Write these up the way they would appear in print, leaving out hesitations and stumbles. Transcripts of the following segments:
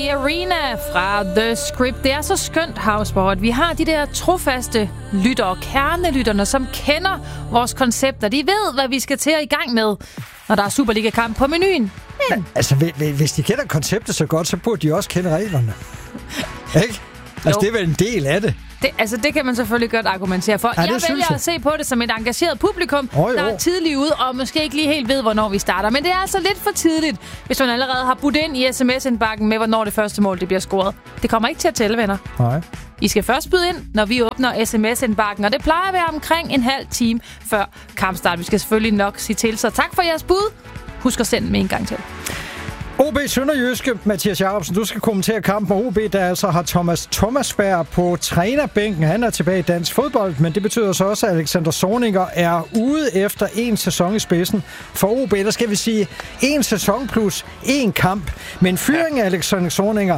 Arena fra The Script. Det er så skønt, Havsborg. Vi har de der trofaste lyttere, kernelytterne, som kender vores koncepter. De ved, hvad vi skal til at i gang med, når der er Superliga-kamp på menuen. Men... Altså, hvis de kender konceptet så godt, så burde de også kende reglerne. Ikke? Altså, det er vel en del af det. Det kan man selvfølgelig godt argumentere for. Ja, jeg vælger at se på det som et engageret publikum, der er tidligt ude og måske ikke lige helt ved, hvornår vi starter. Men det er altså lidt for tidligt, hvis man allerede har budt ind i sms-indbakken med, hvornår det første mål det bliver scoret. Det kommer ikke til at tælle, venner. Nej. I skal først byde ind, når vi åbner sms-indbakken, og det plejer at være omkring en halv time før kampstart. Vi skal selvfølgelig nok sige til, så tak for jeres bud. Husk at sende med en gang til. OB Sønderjyske, Mathias Jacobsen, du skal kommentere kampen med OB, der altså har Thomas Thomasberg på trænerbænken. Han er tilbage i dansk fodbold, men det betyder så også, at Alexander Zorniger er ude efter en sæson i spidsen. For OB, der skal vi sige 1 sæson plus 1 kamp. Men fyringen af Alexander Zorniger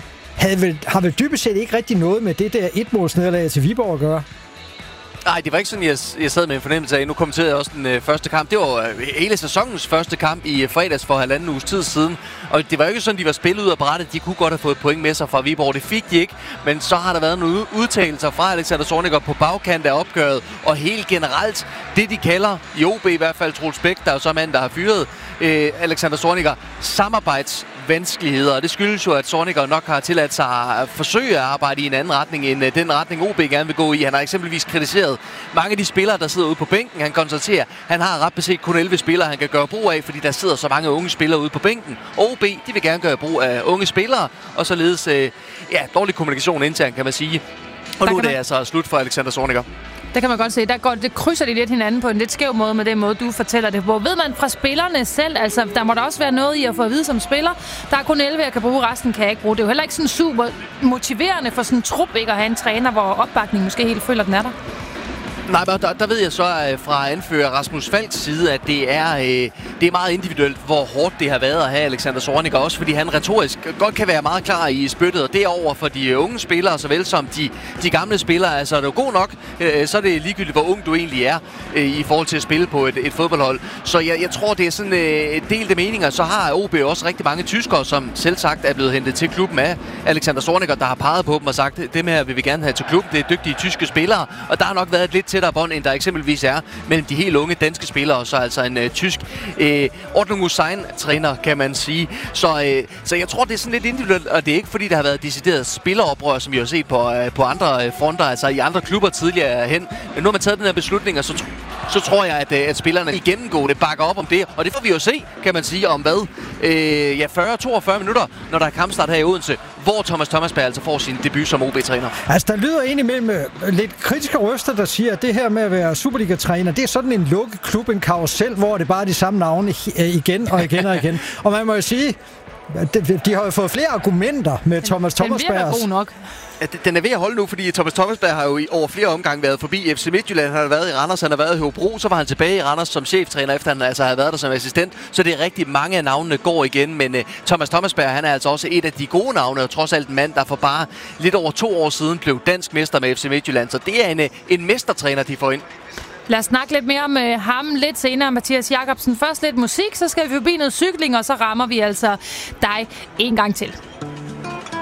har vel dybest set ikke rigtig noget med det der 1-målsnederlag til Viborg at gøre. Nej, det var ikke sådan, jeg sad med en fornemmelse af. Nu kommenterede jeg også den første kamp. Det var hele sæsonens første kamp i fredags for 1,5 uges tid siden. Og det var jo ikke sådan, de var spillet ud af brættet. De kunne godt have fået point med sig fra Viborg. Det fik de ikke. Men så har der været nogle udtalelser fra Alexander Zorniger på bagkant af opgøret. Og helt generelt, det de kalder, i OB i hvert fald, Troels Bæk, der er jo så mand, der har fyret Alexander Zorniger, samarbejdsvanskeligheder. Og det skyldes jo, at Zorniger nok har tilladt sig at forsøge at arbejde i en anden retning, end den retning OB gerne vil gå i. Han har eksempelvis kritiseret mange af de spillere, der sidder ude på bænken. Han konstaterer, at han har ret beset kun 11 spillere, han kan gøre brug af, fordi der sidder så mange unge spillere ude på bænken. OB, de vil gerne gøre brug af unge spillere, og således dårlig kommunikation internt, kan man sige. Og nu er det altså slut for Alexander Zorniger. Det kan man godt se. Det krydser de lidt hinanden på en lidt skæv måde med den måde, du fortæller det på. Ved man fra spillerne selv, altså der må der også være noget i at få at vide som spiller. Der er kun 11, jeg kan bruge, resten kan jeg ikke bruge. Det er jo heller ikke sådan super motiverende for sådan en trup ikke at have en træner, hvor opbakningen måske helt føler, den er der. Nej, men der ved jeg så fra anfører Rasmus Falks side, at det er meget individuelt, hvor hårdt det har været at have Alexander Zorniger, også fordi han retorisk godt kan være meget klar i spyttet, og derover for de unge spillere, såvel som de gamle spillere. Altså, er du god nok, så er det ligegyldigt, hvor ung du egentlig er i forhold til at spille på et fodboldhold. Så jeg tror, det er sådan delte meninger. Så har OB også rigtig mange tyskere, som selv sagt er blevet hentet til klubben af Alexander Zorniger, der har peget på dem og sagt, dem her vil vi gerne have til klubben. Det er dygtige tyske spillere, og der har nok været et lidt tættere bånd, end der eksempelvis er mellem de helt unge danske spillere, og så altså en tysk Ordnung Hussein-træner, kan man sige. Så jeg tror, det er sådan lidt individuelt, og det er ikke fordi, der har været decideret spilleroprør, som vi har set på andre fronter, altså i andre klubber tidligere hen. Men nu har man taget den her beslutning, og så tror jeg, at spillerne gennemgående bakker op om det, og det får vi jo se, kan man sige, om hvad? 40-42 minutter, når der er kampstart her i Odense, hvor Thomas Thomasberg altså får sin debut som OB-træner. Altså, der lyder indimellem lidt kritiske røster, der siger, at det her med at være Superliga-træner, det er sådan en lukket klub, en karusel, hvor det bare er de samme navne igen og igen og igen. Og man må jo sige, de har jo fået flere argumenter med Thomas Thomasberg. Den virker god nok. Den er ved at holde nu, fordi Thomas Thomasberg har jo over flere omgange været forbi FC Midtjylland. Han har været i Randers, han har været i Hobro, så var han tilbage i Randers som cheftræner, efter han altså havde været der som assistent. Så det er rigtig mange af navnene går igen, men Thomas Thomasberg, han er altså også et af de gode navne, og trods alt en mand, der for bare lidt over 2 år siden blev dansk mester med FC Midtjylland. Så det er en mestertræner, de får ind. Lad os snakke lidt mere med ham lidt senere, Mathias Jacobsen. Først lidt musik, så skal vi forbi noget cykling, og så rammer vi altså dig en gang til.